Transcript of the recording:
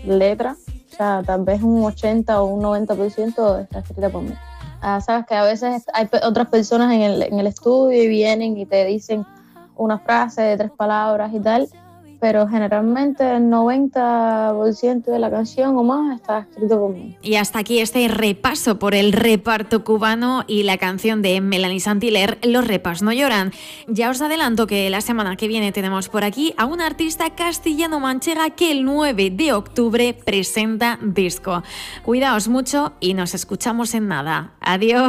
letra, o sea, tal vez un 80 o un 90% está escrita por mí. Sabes que a veces hay otras personas en el estudio y vienen y te dicen una frase de 3 palabras y tal, pero generalmente el 90% de la canción o más está escrito por mí. Y hasta aquí este repaso por el reparto cubano y la canción de Melanie Saint-Hilaire, Los repas no lloran. Ya os adelanto que la semana que viene tenemos por aquí a una artista castellano-manchega que el 9 de octubre presenta disco. Cuidaos mucho y nos escuchamos en nada. Adiós.